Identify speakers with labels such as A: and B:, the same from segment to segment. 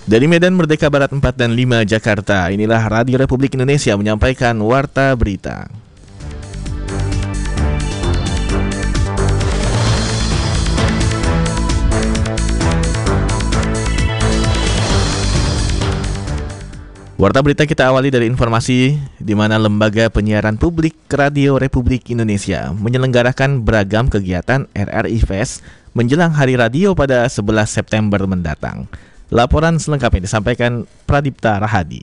A: Dari Medan Merdeka Barat 4 dan 5 Jakarta, inilah Radio Republik Indonesia menyampaikan Warta Berita. Warta Berita kita awali dari informasi di mana Lembaga Penyiaran Publik Radio Republik Indonesia menyelenggarakan beragam kegiatan RRI Fest menjelang Hari Radio pada 11 September mendatang. Laporan selengkapnya disampaikan Pradipta Rahadi.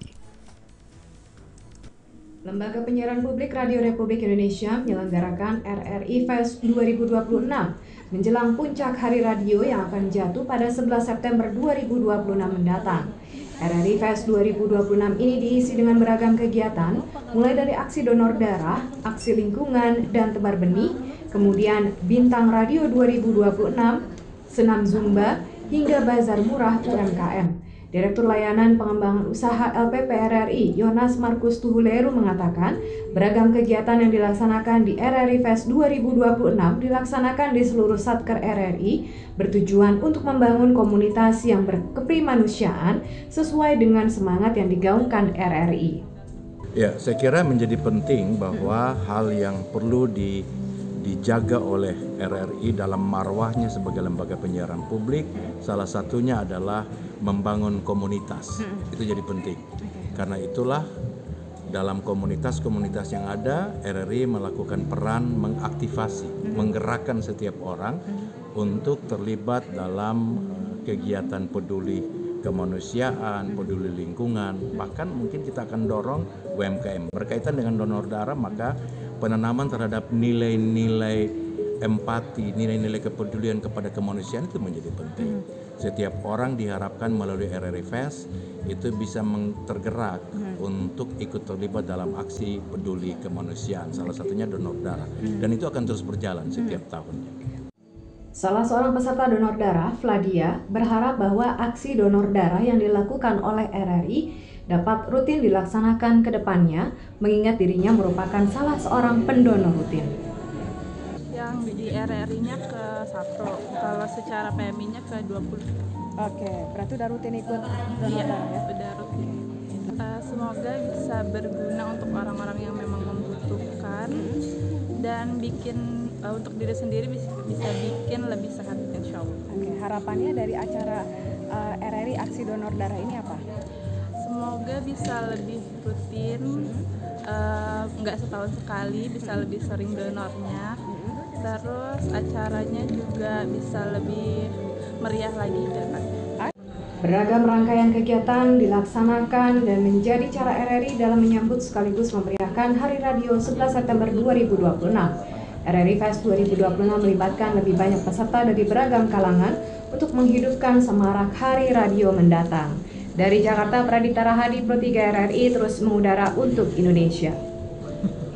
B: Lembaga Penyiaran Publik Radio Republik Indonesia menyelenggarakan RRI Fest 2026 menjelang puncak Hari Radio yang akan jatuh pada 11 September 2026 mendatang. RRI Fest 2026 ini diisi dengan beragam kegiatan, mulai dari aksi donor darah, aksi lingkungan, dan tebar benih, kemudian Bintang Radio 2026, senam Zumba, hingga bazar murah UMKM. Direktur Layanan Pengembangan Usaha LPP RRI, Yonas Markus Tuhuleru mengatakan, beragam kegiatan yang dilaksanakan di RRI Fest 2026 dilaksanakan di seluruh Satker RRI, bertujuan untuk membangun komunitas yang berkeprimanusiaan sesuai dengan semangat yang digaungkan RRI.
C: Ya, saya kira menjadi penting bahwa hal yang perlu dijaga oleh RRI dalam marwahnya sebagai lembaga penyiaran publik, salah satunya adalah membangun komunitas. Itu jadi penting. Karena itulah dalam komunitas-komunitas yang ada, RRI melakukan peran mengaktifasi, menggerakkan setiap orang untuk terlibat dalam kegiatan peduli kemanusiaan, peduli lingkungan. Bahkan mungkin kita akan dorong UMKM. Berkaitan dengan donor darah, maka penanaman terhadap nilai-nilai empati, nilai-nilai kepedulian kepada kemanusiaan itu menjadi penting. Setiap orang diharapkan melalui RRI Fest itu bisa tergerak untuk ikut terlibat dalam aksi peduli kemanusiaan, salah satunya donor darah. Dan itu akan terus berjalan setiap tahunnya.
B: Salah seorang peserta donor darah, Fladia, berharap bahwa aksi donor darah yang dilakukan oleh RRI dapat rutin dilaksanakan ke depannya, mengingat dirinya merupakan salah seorang pendonor rutin.
D: Yang di RRI-nya ke 1, kalau secara PMI-nya ke 20.
E: Oke, berarti udah rutin ikut donor darah ya?
D: Udah rutin. Semoga bisa berguna untuk orang-orang yang memang membutuhkan dan bikin untuk diri sendiri bisa bikin lebih sehat, insya Allah.
E: Oke, harapannya dari acara RRI Aksi Donor Darah ini apa?
D: Semoga bisa lebih rutin, nggak setahun sekali, bisa lebih sering donornya. Terus acaranya juga bisa lebih meriah lagi ke depan.
B: Beragam rangkaian kegiatan dilaksanakan dan menjadi cara RRI dalam menyambut sekaligus memeriahkan Hari Radio 11 September 2026. RRI Fest 2026 melibatkan lebih banyak peserta dari beragam kalangan untuk menghidupkan semarak Hari Radio mendatang. Dari Jakarta, Pradipta Rahadi, Pro 3 RRI terus mengudara untuk Indonesia.